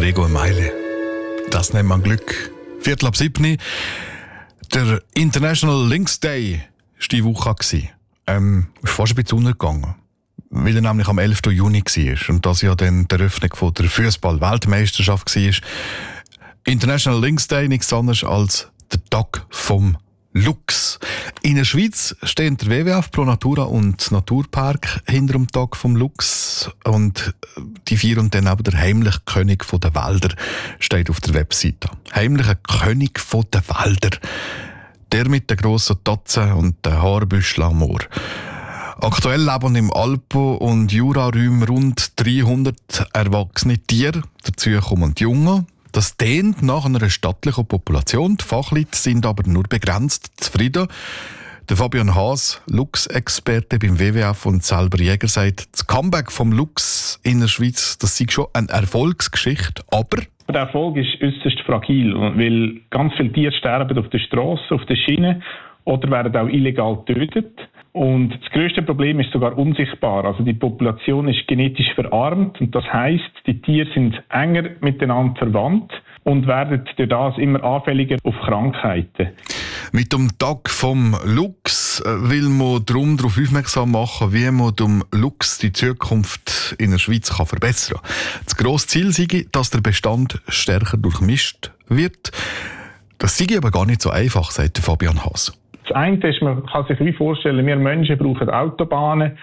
Gregor Meile. Das nennt man Glück. 6:15. Der International Lynx Day war diese Woche. Ist fast ein bisschen untergegangen. Weil er nämlich am 11. Juni war und das ja dann die Eröffnung der Fußball-Weltmeisterschaft war. International Lynx Day nichts anderes als der Tag vom Luchs. In der Schweiz stehen der WWF, Pro Natura und Naturpark hinter dem Tag vom Luchs und die feiern dann aber der heimliche König der Wälder steht auf der Webseite. Heimlicher König der Wälder. Der mit den grossen Tatzen und den Haarbüscheln am Ohr. Aktuell leben im Alpen- und Juraräumen rund 300 erwachsene Tiere. Dazu kommen die Jungen. Das dehnt nach einer stattlichen Population. Die Fachleute sind aber nur begrenzt zufrieden. Der Fabian Haas, Luchsexperte beim WWF und selber Jäger, sagt, das Comeback vom Luchs in der Schweiz, das sei schon eine Erfolgsgeschichte, aber der Erfolg ist äußerst fragil, weil ganz viele Tiere sterben auf der Straße, auf der Schiene oder werden auch illegal getötet. Und das grösste Problem ist sogar unsichtbar. Also die Population ist genetisch verarmt und das heisst, die Tiere sind enger miteinander verwandt und werden durch das immer anfälliger auf Krankheiten. Mit dem Tag vom Luchs will man darum darauf aufmerksam machen, wie man dem Luchs die Zukunft in der Schweiz verbessern kann. Das grosse Ziel sei, dass der Bestand stärker durchmischt wird. Das sei aber gar nicht so einfach, sagt Fabian Haas. Das eine ist, man kann sich wie vorstellen, wir Menschen brauchen Autobahnen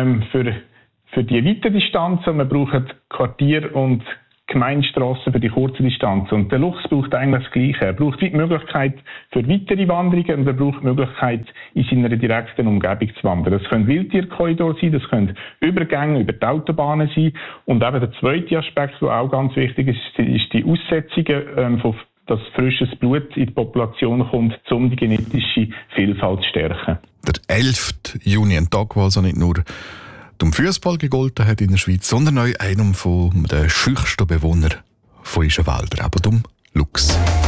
für die weiten Distanzen, wir brauchen Quartier- und Gemeindestrassen für die kurzen Distanzen. Und der Luchs braucht eigentlich das Gleiche. Er braucht die Möglichkeit für weitere Wanderungen und er braucht die Möglichkeit, in seiner direkten Umgebung zu wandern. Das können Wildtierkorridore sein, das können Übergänge über die Autobahnen sein. Und eben der zweite Aspekt, der auch ganz wichtig ist, ist die Aussetzungen dass frisches Blut in die Population kommt, um die genetische Vielfalt zu stärken. Der 11. Juni, ein Tag, der also nicht nur dem Fußball gegolten hat in der Schweiz, sondern auch einem der schüchsten Bewohner von unseren Wäldern, eben dem Luchs.